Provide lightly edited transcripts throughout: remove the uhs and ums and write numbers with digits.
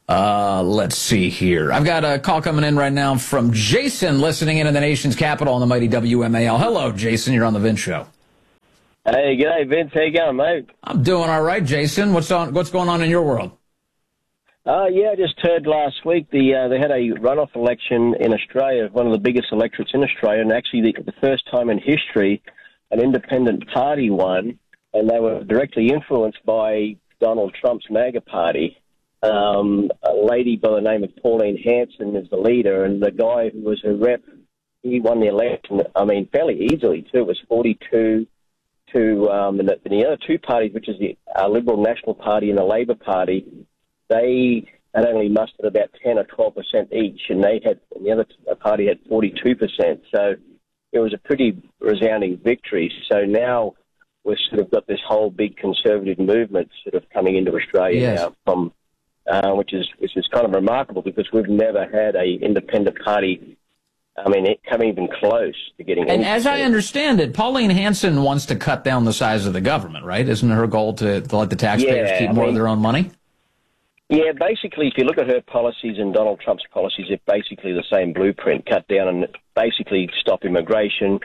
Let's see here. I've got a call coming in right now from Jason, listening in the nation's capital on the mighty WMAL. Hello, Jason. You're on the Vince Show. Hey, g'day, Vince. How you going, mate? I'm doing all right, Jason. What's going on in your world? Yeah, I just heard last week they had a runoff election in Australia, one of the biggest electorates in Australia, and actually the first time in history an independent party won, and they were directly influenced by Donald Trump's MAGA party. A lady by the name of Pauline Hanson is the leader, and the guy who was her rep, he won the election, fairly easily, too. It was 42 to, and the other two parties, which is the Liberal National Party and the Labor Party, they had only mustered about 10 or 12% each, and the other party had 42%. So it was a pretty resounding victory. So now we've sort of got this whole big conservative movement sort of coming into Australia now from, which is kind of remarkable because we've never had a independent party. It coming even close to getting. And as I understand it, Pauline Hanson wants to cut down the size of the government, right? Isn't her goal to let the taxpayers keep more of their own money? Yeah, basically, if you look at her policies and Donald Trump's policies, they're basically the same blueprint: cut down and basically stop immigration,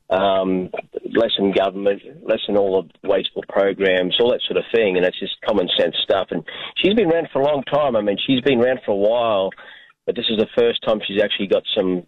lessen government, lessen all the wasteful programs, all that sort of thing. And it's just common sense stuff. And she's been around for a long time. She's been around for a while, but this is the first time she's actually got some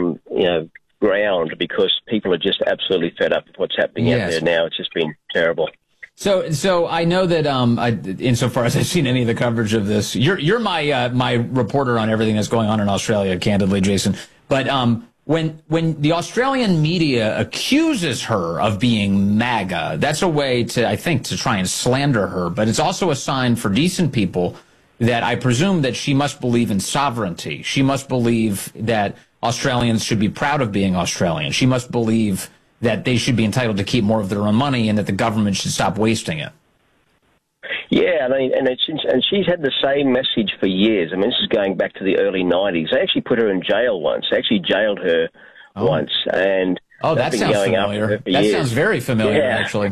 ground, because people are just absolutely fed up with what's happening out there now. It's just been terrible. So I know that insofar as I've seen any of the coverage of this, you're my reporter on everything that's going on in Australia, candidly, Jason. But when the Australian media accuses her of being MAGA, that's a way to try and slander her. But it's also a sign for decent people that I presume that she must believe in sovereignty. She must believe that Australians should be proud of being Australian. She must believe that they should be entitled to keep more of their own money and that the government should stop wasting it. Yeah, and she's had the same message for years. This is going back to the early 90s. They actually put her in jail once. They actually jailed her once. And that sounds familiar. That sounds very familiar, actually.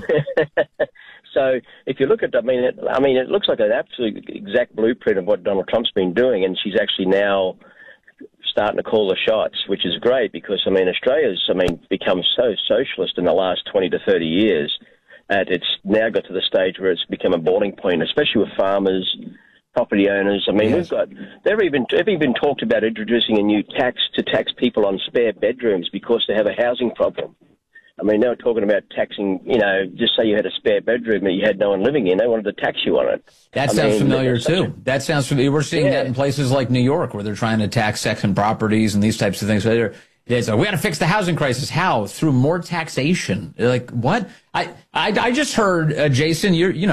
So if you look at, it looks like an absolute exact blueprint of what Donald Trump's been doing, and she's actually now starting to call the shots, which is great because, Australia's, become so socialist in the last 20 to 30 years, and it's now got to the stage where it's become a boiling point, especially with farmers, property owners. They've even talked about introducing a new tax to tax people on spare bedrooms because they have a housing problem. They were talking about taxing, just say you had a spare bedroom that you had no one living in, they wanted to tax you on it. That sounds familiar, too. That sounds familiar. We're seeing that in places like New York where they're trying to tax second properties and these types of things. So we got to fix the housing crisis. How? Through more taxation. Like, what? I just heard, Jason,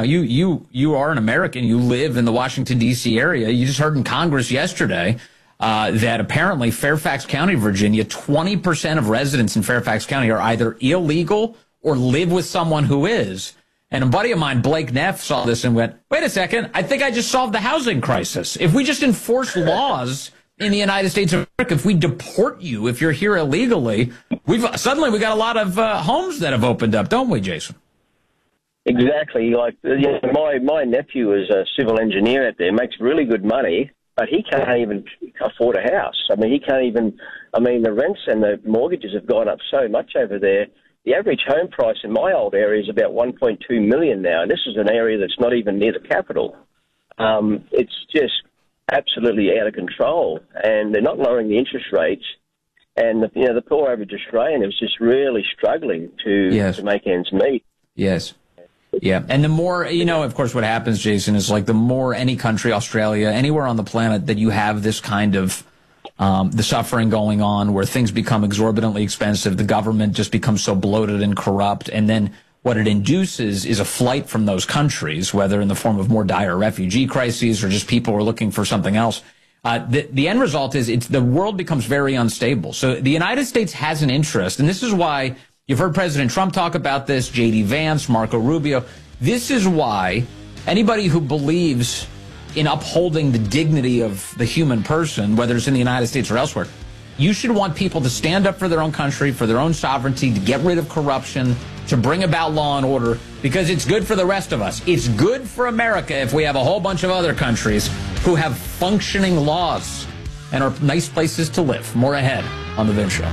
you are an American. You live in the Washington, D.C. area. You just heard in Congress yesterday that apparently Fairfax County, Virginia, 20% of residents in Fairfax County are either illegal or live with someone who is. And a buddy of mine, Blake Neff, saw this and went, wait a second, I think I just solved the housing crisis. If we just enforce laws in the United States of America, if we deport you if you're here illegally, we got a lot of homes that have opened up, don't we, Jason? Exactly. My nephew is a civil engineer out there, makes really good money, but he can't even afford a house. He can't even, the rents and the mortgages have gone up so much over there. The average home price in my old area is about $1.2 million now, and this is an area that's not even near the capital. It's just absolutely out of control, and they're not lowering the interest rates. And the poor average Australian is just really struggling to make ends meet. Yes. Yeah. And the more, of course, what happens, Jason, is like the more any country, Australia, anywhere on the planet that you have this kind of the suffering going on where things become exorbitantly expensive, the government just becomes so bloated and corrupt. And then what it induces is a flight from those countries, whether in the form of more dire refugee crises or just people who are looking for something else. The end result is the world becomes very unstable. So the United States has an interest, and this is why you've heard President Trump talk about this, J.D. Vance, Marco Rubio. This is why anybody who believes in upholding the dignity of the human person, whether it's in the United States or elsewhere, you should want people to stand up for their own country, for their own sovereignty, to get rid of corruption, to bring about law and order, because it's good for the rest of us. It's good for America if we have a whole bunch of other countries who have functioning laws and are nice places to live. More ahead on The Vince Show.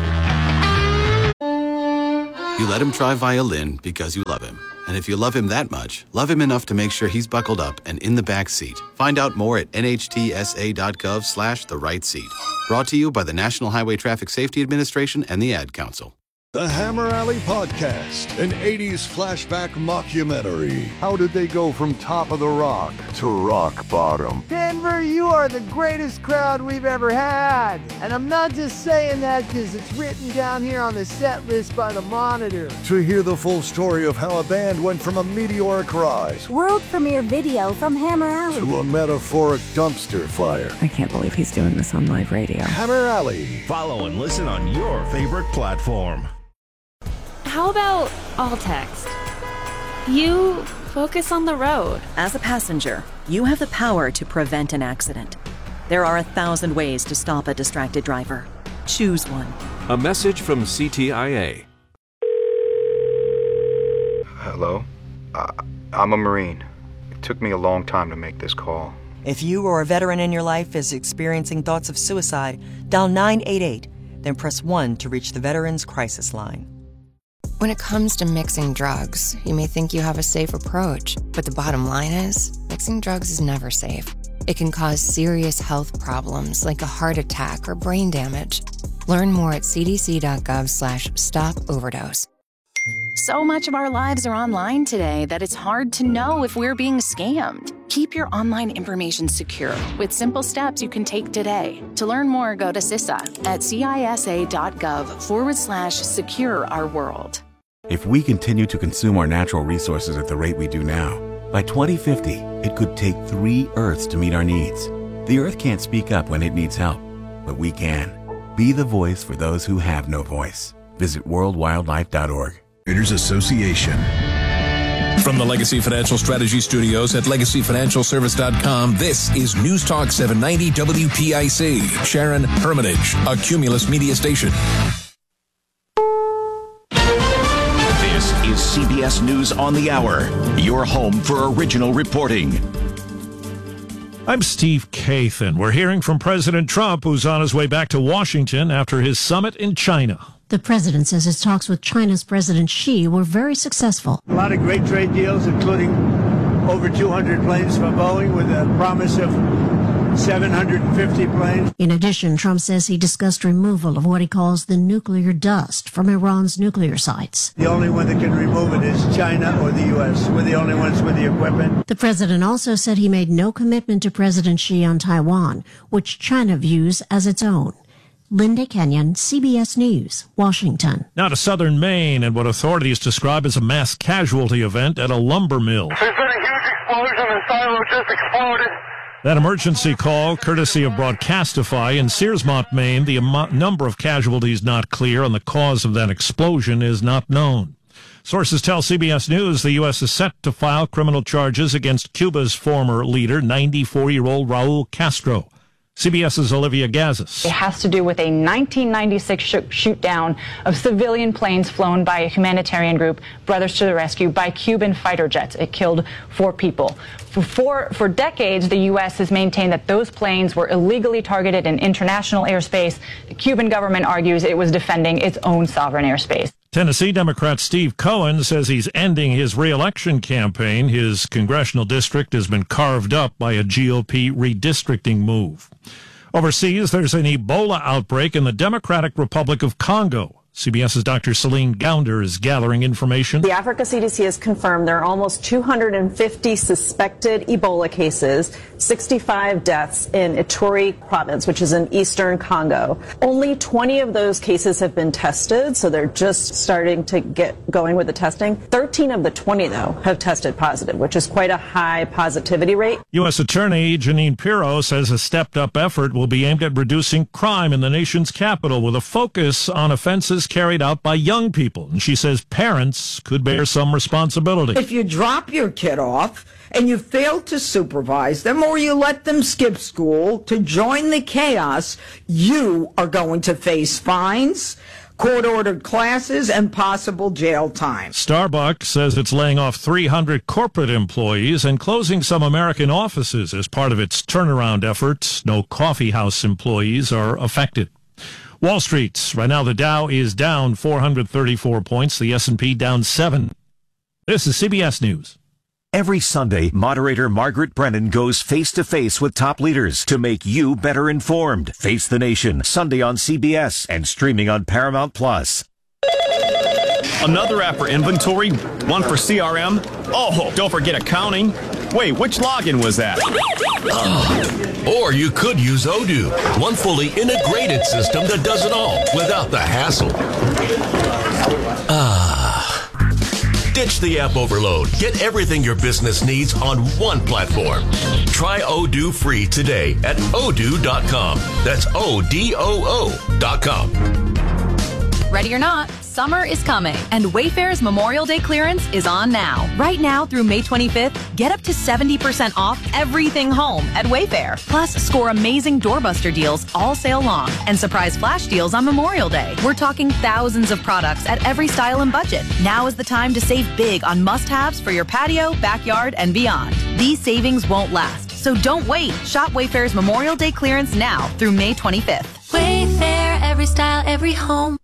You let him try violin because you love him. And if you love him that much, love him enough to make sure he's buckled up and in the back seat. Find out more at nhtsa.gov/the-right-seat. Brought to you by the National Highway Traffic Safety Administration and the Ad Council. The Hammer Alley Podcast, an 80s flashback mockumentary. How did they go from top of the rock to rock bottom? Denver, you are the greatest crowd we've ever had. And I'm not just saying that because it's written down here on the set list by the Monitor. To hear the full story of how a band went from a meteoric rise, world premiere video from Hammer Alley, to a metaphoric dumpster fire. I can't believe he's doing this on live radio. Hammer Alley. Follow and listen on your favorite platform. How about all text? You focus on the road. As a passenger, you have the power to prevent an accident. There are 1,000 ways to stop a distracted driver. Choose one. A message from CTIA. Hello? I'm a Marine. It took me a long time to make this call. If you or a veteran in your life is experiencing thoughts of suicide, dial 988, then press 1 to reach the Veterans Crisis Line. When it comes to mixing drugs, you may think you have a safe approach, but the bottom line is, mixing drugs is never safe. It can cause serious health problems like a heart attack or brain damage. Learn more at cdc.gov/stop-overdose. So much of our lives are online today that it's hard to know if we're being scammed. Keep your online information secure with simple steps you can take today. To learn more, go to CISA at cisa.gov/secure our world. If we continue to consume our natural resources at the rate we do now, by 2050, it could take 3 Earths to meet our needs. The Earth can't speak up when it needs help, but we can. Be the voice for those who have no voice. Visit worldwildlife.org. Traders Association. From the Legacy Financial Strategy Studios at LegacyFinancialService.com, this is News Talk 790 WPIC. Sharon Hermitage, a Cumulus media station. This is CBS News on the Hour, your home for original reporting. I'm Steve Kathan. We're hearing from President Trump, who's on his way back to Washington after his summit in China. The president says his talks with China's President Xi were very successful. A lot of great trade deals, including over 200 planes from Boeing with a promise of 750 planes. In addition, Trump says he discussed removal of what he calls the nuclear dust from Iran's nuclear sites. The only one that can remove it is China or the U.S. We're the only ones with the equipment. The president also said he made no commitment to President Xi on Taiwan, which China views as its own. Linda Kenyon, CBS News, Washington. Now to southern Maine and what authorities describe as a mass casualty event at a lumber mill. There's been a huge explosion. The silo just exploded. That emergency call, courtesy of Broadcastify in Searsmont, Maine, the number of casualties not clear and the cause of that explosion is not known. Sources tell CBS News the U.S. is set to file criminal charges against Cuba's former leader, 94-year-old Raul Castro. CBS's Olivia Gazis. It has to do with a 1996 shoot-down of civilian planes flown by a humanitarian group, Brothers to the Rescue, by Cuban fighter jets. It killed 4 people. For decades, the U.S. has maintained that those planes were illegally targeted in international airspace. The Cuban government argues it was defending its own sovereign airspace. Tennessee Democrat Steve Cohen says he's ending his re-election campaign. His congressional district has been carved up by a GOP redistricting move. Overseas, there's an Ebola outbreak in the Democratic Republic of Congo. CBS's Dr. Celine Gounder is gathering information. The Africa CDC has confirmed there are almost 250 suspected Ebola cases, 65 deaths in Ituri province, which is in eastern Congo. Only 20 of those cases have been tested, so they're just starting to get going with the testing. 13 of the 20, though, have tested positive, which is quite a high positivity rate. U.S. Attorney Jeanine Pirro says a stepped-up effort will be aimed at reducing crime in the nation's capital with a focus on offenses carried out by young people. And she says parents could bear some responsibility. If you drop your kid off and you fail to supervise them or you let them skip school to join the chaos, you are going to face fines, court-ordered classes, and possible jail time. Starbucks says it's laying off 300 corporate employees and closing some American offices as part of its turnaround efforts. No coffee house employees are affected. Wall Street, right now the Dow is down 434 points, the S&P down 7. This is CBS News. Every Sunday, moderator Margaret Brennan goes face-to-face with top leaders to make you better informed. Face the Nation, Sunday on CBS and streaming on Paramount+. Another app for inventory, one for CRM. Oh, don't forget accounting. Wait, which login was that? Or you could use Odoo, one fully integrated system that does it all without the hassle. Ditch the app overload. Get everything your business needs on one platform. Try Odoo free today at odoo.com. That's ODOO.com. Ready or not, summer is coming, and Wayfair's Memorial Day clearance is on now. Right now through May 25th, get up to 70% off everything home at Wayfair. Plus, score amazing doorbuster deals all sale long and surprise flash deals on Memorial Day. We're talking thousands of products at every style and budget. Now is the time to save big on must-haves for your patio, backyard, and beyond. These savings won't last, so don't wait. Shop Wayfair's Memorial Day clearance now through May 25th. Wayfair, every style, every home.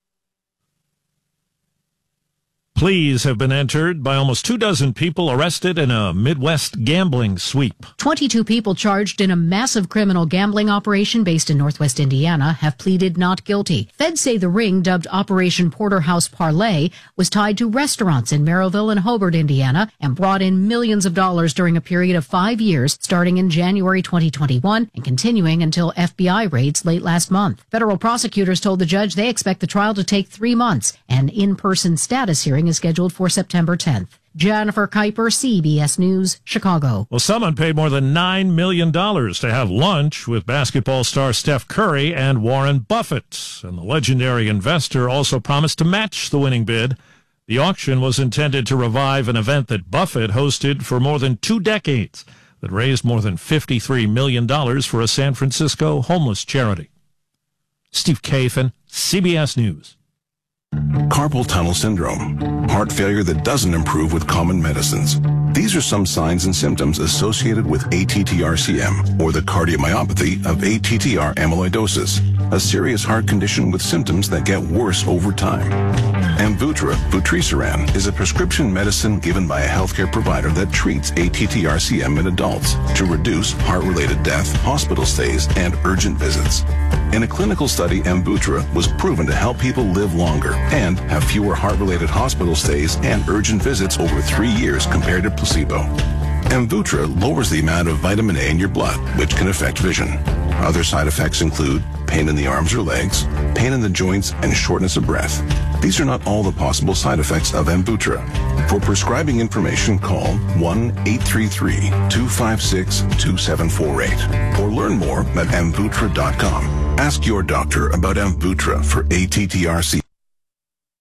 Pleas have been entered by almost 24 people arrested in a Midwest gambling sweep. 22 people charged in a massive criminal gambling operation based in Northwest Indiana have pleaded not guilty. Feds say the ring, dubbed Operation Porterhouse Parlay, was tied to restaurants in Merrillville and Hobart, Indiana, and brought in millions of dollars during a period of 5 years, starting in January 2021 and continuing until FBI raids late last month. Federal prosecutors told the judge they expect the trial to take 3 months. An in-person status hearing is scheduled for September 10th. Jennifer Kuiper, CBS News, Chicago. Well, someone paid more than $9 million to have lunch with basketball star Steph Curry and Warren Buffett. And the legendary investor also promised to match the winning bid. The auction was intended to revive an event that Buffett hosted for more than 2 decades that raised more than $53 million for a San Francisco homeless charity. Steve Kathan, CBS News. Carpal tunnel syndrome, heart failure that doesn't improve with common medicines. These are some signs and symptoms associated with ATTR-CM, or the cardiomyopathy of ATTR amyloidosis, a serious heart condition with symptoms that get worse over time. Amvuttra, vutrisiran, is a prescription medicine given by a healthcare provider that treats ATTR-CM in adults to reduce heart-related death, hospital stays, and urgent visits. In a clinical study, Amvuttra was proven to help people live longer and have fewer heart-related hospital stays and urgent visits over 3 years compared to placebo. Amvuttra lowers the amount of vitamin A in your blood, which can affect vision. Other side effects include pain in the arms or legs, pain in the joints, and shortness of breath. These are not all the possible side effects of Amvuttra. For prescribing information, call 1-833-256-2748 or learn more at Amvuttra.com. Ask your doctor about Amvuttra for ATTR-CM.